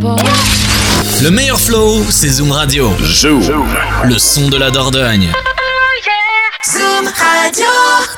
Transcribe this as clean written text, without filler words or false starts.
Le meilleur flow, c'est Zoom Radio. Zoom. Le son de la Dordogne. Zoom Radio.